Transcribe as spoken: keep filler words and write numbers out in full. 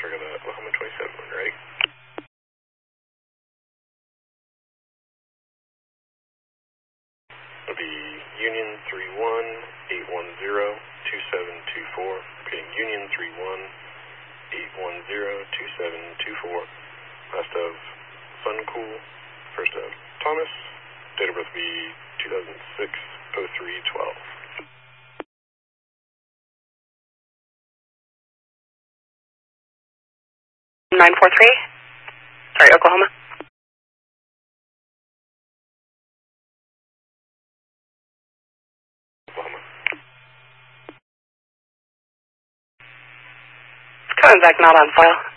I got the Oklahoma twenty-seven one, right? It'll be Union three one eight one zero two seven two four. Repeating, Union three one eight one zero two seven two four. Last of Suncool, first of Thomas. Date of birth will be two thousand six oh three twelve. nine four three. Sorry, Oklahoma. Oklahoma. Coming back not on file.